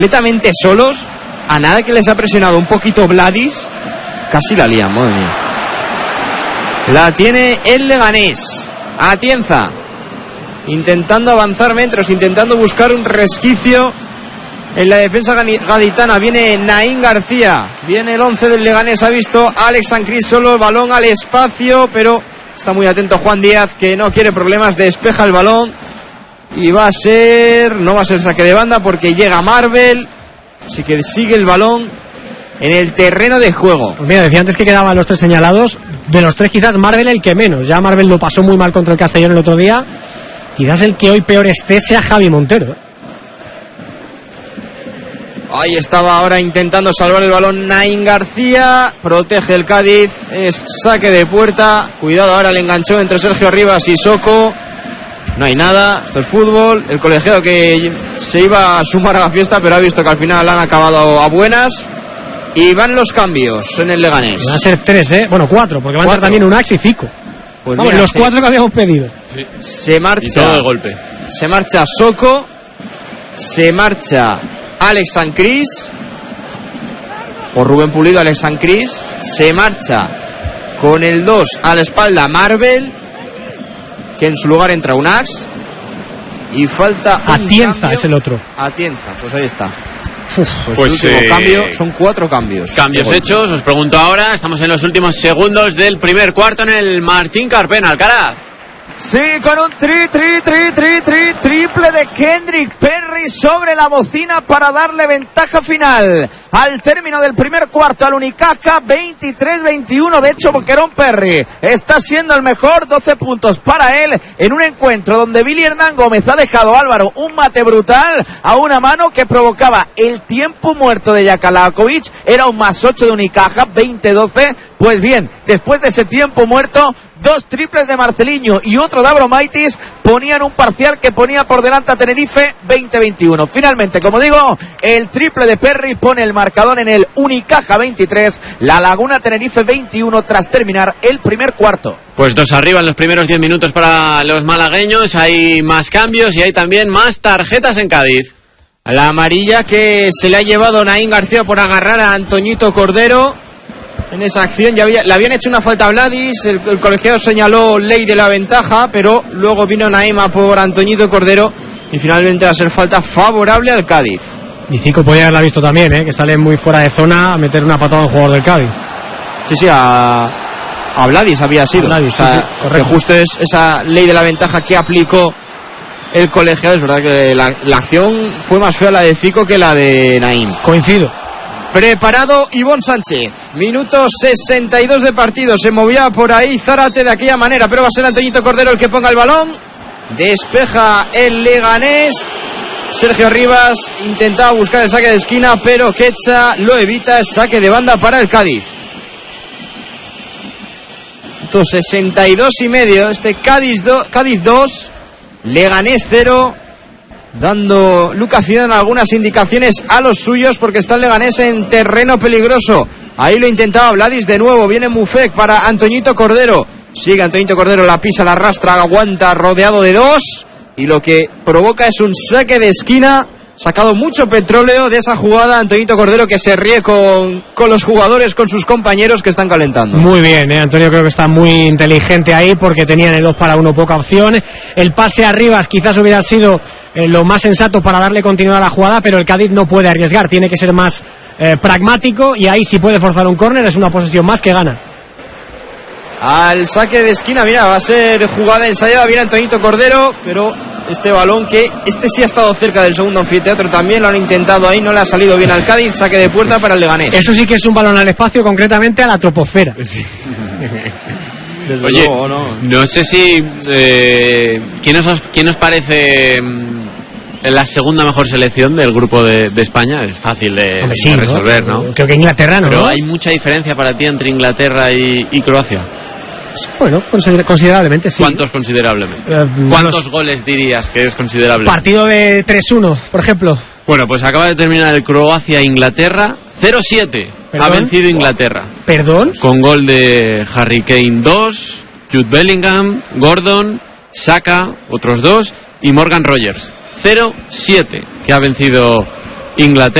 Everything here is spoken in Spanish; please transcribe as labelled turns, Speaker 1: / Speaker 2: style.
Speaker 1: completamente solos, a nada que les ha presionado un poquito Vladis, casi la lían, madre mía. La tiene el Leganés. Atienza, intentando avanzar metros, intentando buscar un resquicio en la defensa gaditana. Viene Naín García, viene el 11 del Leganés, ha visto Alex Sancris solo, el balón al espacio, pero está muy atento Juan Díaz, que no quiere problemas, despeja el balón y no va a ser saque de banda porque llega Marvel, así que sigue el balón en el terreno de juego.
Speaker 2: Pues mira, decía antes que quedaban los tres señalados, de los tres quizás Marvel el que menos, ya Marvel lo pasó muy mal contra el Castellón el otro día, quizás el que hoy peor esté sea Javi Montero.
Speaker 1: Ahí estaba ahora intentando salvar el balón Naín García, protege el Cádiz, es saque de puerta, cuidado ahora el enganchó entre Sergio Rivas y Soko, no hay nada, esto es fútbol, el colegiado que se iba a sumar a la fiesta pero ha visto que al final han acabado a buenas y van los cambios en el Leganés.
Speaker 2: Van a ser 3, bueno 4, porque van a entrar también Unax y Zico. Pues vamos, mira, los 4 que habíamos pedido.
Speaker 3: Sí.
Speaker 1: Se marcha,
Speaker 3: y todo el golpe.
Speaker 1: Se marcha Soko, se marcha Alex Sancris, por Rubén Pulido, Alex Sancris, se marcha con el 2 a la espalda Marvel, que en su lugar entra Unax, y falta
Speaker 2: Atienza, es el otro.
Speaker 1: Atienza, pues ahí está.
Speaker 3: Pues
Speaker 1: el último cambio, son 4 cambios.
Speaker 3: Cambios hechos, os pregunto ahora, estamos en los últimos segundos del primer cuarto en el Martín Carpena, Alcaraz.
Speaker 4: Sí, con un triple de Kendrick Perry sobre la bocina para darle ventaja final. Al término del primer cuarto al Unicaja, 23-21. De hecho, Boquerón Perry está siendo el mejor, 12 puntos para él en un encuentro donde Billy Hernán Gómez ha dejado, Álvaro, un mate brutal a una mano que provocaba el tiempo muerto de Jakalakovic. Era un +8 de Unicaja, 20-12. Pues bien, después de ese tiempo muerto, 2 triples de Marceliño y otro de Abromaitis ponían un parcial que ponía por delante a Tenerife 20-21. Finalmente, como digo, el triple de Perry pone el marcador en el Unicaja 23, La Laguna Tenerife 21 tras terminar el primer cuarto.
Speaker 3: Pues 2 arriba en los primeros 10 minutos para los malagueños, hay más cambios y hay también más tarjetas en Cádiz.
Speaker 1: La amarilla que se le ha llevado Naín García por agarrar a Antoñito Cordero. En esa acción le habían hecho una falta a Vladis, el colegiado señaló ley de la ventaja, pero luego vino Naima por Antoñito Cordero y finalmente va a ser falta favorable al Cádiz.
Speaker 2: Y Zico podía haberla visto también, que sale muy fuera de zona a meter una patada a un jugador del Cádiz.
Speaker 1: Sí, a Vladis había sido.
Speaker 2: Vladis,
Speaker 1: o sea,
Speaker 2: sí, correcto.
Speaker 1: Que justo es esa ley de la ventaja que aplicó el colegiado. Es verdad que la acción fue más fea la de Zico que la de Naim.
Speaker 2: Coincido.
Speaker 1: Preparado Ivón Sánchez, minuto 62 de partido, se movía por ahí Zárate de aquella manera, pero va a ser Antoñito Cordero el que ponga el balón, despeja el Leganés, Sergio Rivas intentaba buscar el saque de esquina, pero Quecha lo evita, es saque de banda para el Cádiz. 62,5, este Cádiz 2, Leganés 0. Dando Lucas Zidane algunas indicaciones a los suyos porque está el Leganés en terreno peligroso. Ahí lo intentaba Vladis de nuevo. Viene Mufek para Antoñito Cordero. Sigue Antoñito Cordero, la pisa, la arrastra, aguanta, rodeado de 2. Y lo que provoca es un saque de esquina. Sacado mucho petróleo de esa jugada Antoñito Cordero, que se ríe con los jugadores, con sus compañeros que están calentando.
Speaker 2: Muy bien, Antonio creo que está muy inteligente ahí porque tenían el 2-1 poca opción. El pase a Rivas quizás hubiera sido lo más sensato para darle continuidad a la jugada, pero el Cádiz no puede arriesgar, tiene que ser más pragmático y ahí sí puede forzar un córner, es una posesión más que gana.
Speaker 1: Al saque de esquina, mira, va a ser jugada ensayada, viene Antoñito Cordero, pero este balón que sí ha estado cerca del segundo anfiteatro también, lo han intentado ahí, no le ha salido bien al Cádiz, saque de puerta para el Leganés.
Speaker 2: Eso sí que es un balón al espacio, concretamente a la troposfera.
Speaker 3: Sí.
Speaker 1: Desde
Speaker 3: Oye,
Speaker 1: luego,
Speaker 3: no sé si ¿quién os parece la segunda mejor selección del grupo de España? Es fácil de resolver, ¿no?
Speaker 2: Creo que Inglaterra, ¿no?
Speaker 3: Pero hay mucha diferencia para ti entre Inglaterra y Croacia.
Speaker 2: Bueno, considerablemente, sí.
Speaker 3: ¿Cuántos considerablemente? ¿Cuántos goles dirías que es considerable?
Speaker 2: Partido de 3-1, por ejemplo.
Speaker 3: Bueno, pues acaba de terminar el Croacia-Inglaterra 0-7. Ha vencido Inglaterra.
Speaker 2: ¿Perdón?
Speaker 3: Con gol de Harry Kane 2, Jude Bellingham, Gordon, Saka, otros 2 y Morgan Rogers. 0-7 que ha vencido Inglaterra.